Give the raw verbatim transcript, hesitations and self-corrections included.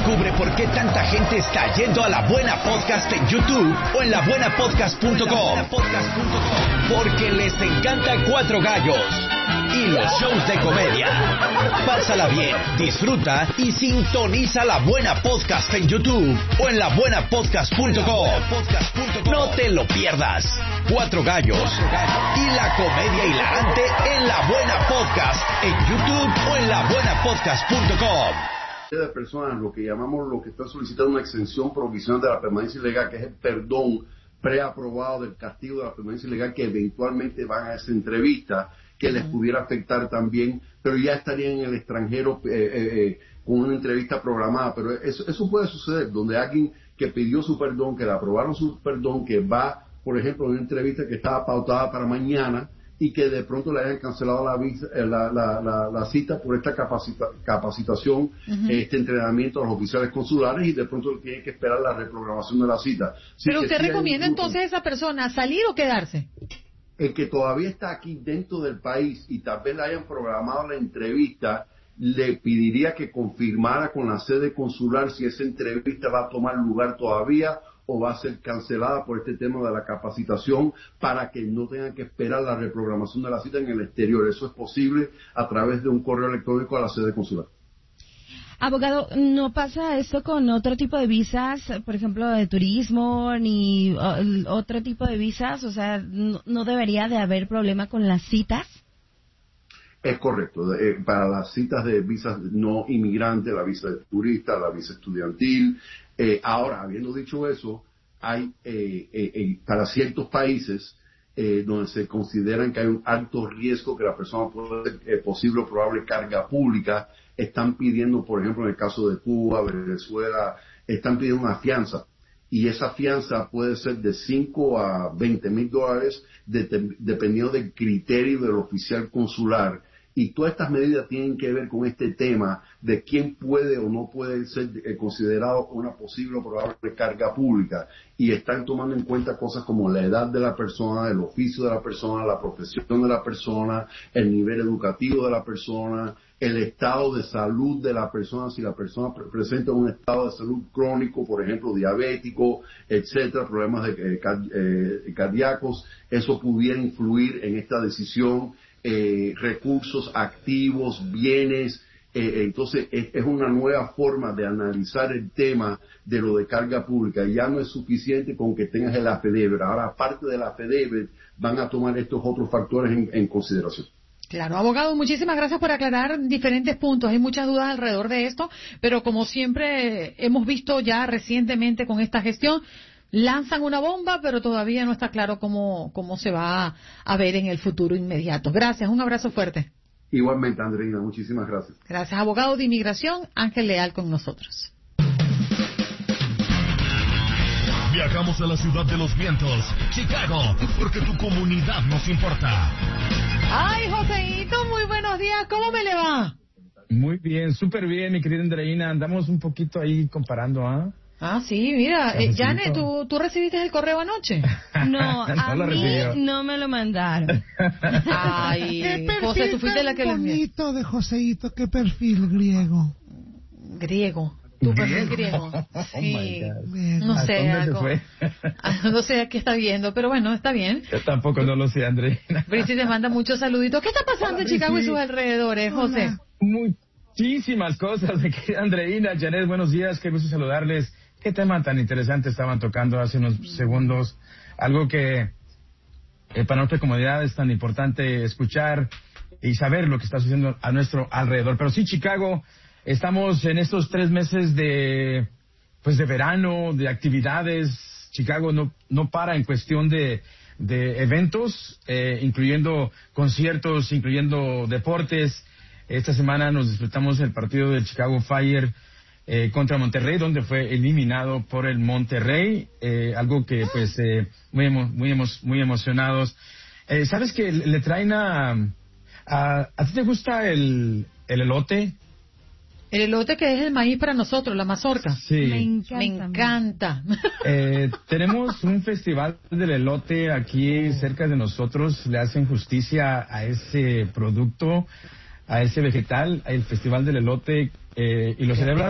Descubre por qué tanta gente está yendo a La Buena Podcast en YouTube o en la buena podcast punto com. Porque les encanta Cuatro Gallos y los shows de comedia. Pásala bien, disfruta y sintoniza La Buena Podcast en YouTube o en la buena podcast punto com. No te lo pierdas. Cuatro Gallos y la comedia hilarante en La Buena Podcast en YouTube o en la buena podcast punto com. De personas, lo que llamamos, lo que está solicitando una exención provisional de la permanencia ilegal, que es el perdón preaprobado del castigo de la permanencia ilegal, que eventualmente van a esa entrevista, que les pudiera afectar también, pero ya estarían en el extranjero eh, eh, eh, con una entrevista programada. Pero eso, eso puede suceder, donde alguien que pidió su perdón, que le aprobaron su perdón, que va, por ejemplo, a una entrevista que estaba pautada para mañana, y que de pronto le hayan cancelado la, visa, la, la, la, la cita por esta capacita, capacitación, uh-huh. este entrenamiento a los oficiales consulares, y de pronto tiene que esperar la reprogramación de la cita. Así Pero usted sí recomienda entonces a esa persona salir o quedarse. El que todavía está aquí dentro del país y tal vez le hayan programado la entrevista, le pediría que confirmara con la sede consular si esa entrevista va a tomar lugar todavía o va a ser cancelada por este tema de la capacitación, para que no tengan que esperar la reprogramación de la cita en el exterior. Eso es posible a través de un correo electrónico a la sede consular. Abogado, ¿no pasa esto con otro tipo de visas, por ejemplo, de turismo, ni uh, otro tipo de visas? O sea, ¿no, no debería de haber problema con las citas? Es correcto. Eh, para las citas de visas no inmigrantes, la visa de turista, la visa estudiantil. Eh, ahora, habiendo dicho eso, hay eh, eh, eh, para ciertos países eh, donde se consideran que hay un alto riesgo que la persona puede ser eh, posible o probable carga pública, están pidiendo, por ejemplo, en el caso de Cuba, Venezuela, están pidiendo una fianza. Y esa fianza puede ser de cinco a veinte mil dólares, de, de, dependiendo del criterio del oficial consular. Y todas estas medidas tienen que ver con este tema de quién puede o no puede ser eh, considerado una posible o probable carga pública. Y están tomando en cuenta cosas como la edad de la persona, el oficio de la persona, la profesión de la persona, el nivel educativo de la persona, el estado de salud de la persona, si la persona pre- presenta un estado de salud crónico, por ejemplo, diabético, etcétera, problemas de, eh, card- eh, cardíacos, eso pudiera influir en esta decisión. Eh, recursos activos, bienes, eh, entonces es, es una nueva forma de analizar el tema de lo de carga pública. Ya no es suficiente con que tengas el affidavit, ahora aparte del affidavit van a tomar estos otros factores en, en consideración. Claro, abogado, muchísimas gracias por aclarar diferentes puntos. Hay muchas dudas alrededor de esto, pero como siempre hemos visto ya recientemente con esta gestión, lanzan una bomba, pero todavía no está claro cómo, cómo se va a ver en el futuro inmediato. Gracias, un abrazo fuerte. Igualmente, Andreina, muchísimas gracias. Gracias, abogado de inmigración, Ángel Leal con nosotros. Viajamos a la ciudad de los vientos, Chicago, porque tu comunidad nos importa. Ay, Joséito, muy buenos días, ¿cómo me le va? Muy bien, súper bien, mi querida Andreina, andamos un poquito ahí comparando, ¿ah? ¿eh? Ah, sí, mira, eh, Janet, ¿tú, ¿tú recibiste el correo anoche? No, a no mí recibió. no me lo mandaron. Ay, Qué perfil José, tú fuiste la que tan lo envió. bonito de Joseito, qué perfil griego. Griego. Tu perfil griego. Sí. Oh No ¿A sé, dónde se algo. fue? No sé a qué está viendo, pero bueno, está bien. Yo tampoco no lo sé, Andreina. Brici te manda muchos saluditos. ¿Qué está pasando Hola, en Chicago y Brici. sus alrededores, José? Muchísimas cosas, mi querida Andreina. Janet, buenos días, qué gusto saludarles. Qué tema tan interesante estaban tocando hace unos segundos. Algo que eh, para nuestra comunidad es tan importante escuchar y saber lo que está sucediendo a nuestro alrededor. Pero sí, Chicago, estamos en estos tres meses de pues de verano, de actividades. Chicago no no para en cuestión de de eventos, eh, incluyendo conciertos, incluyendo deportes. Esta semana nos disfrutamos el partido del Chicago Fire eh, contra Monterrey, donde fue eliminado por el Monterrey, eh, algo que pues eh, muy emo, muy emo, muy emocionados. Eh, ¿Sabes que le traen a, a a ti te gusta el el elote? El elote, que es el maíz para nosotros, la mazorca. Sí. Me encanta. Me encanta. Eh, tenemos un festival del elote aquí cerca de nosotros. Le hacen justicia a ese producto, a ese vegetal, el festival del elote, eh, y lo celebran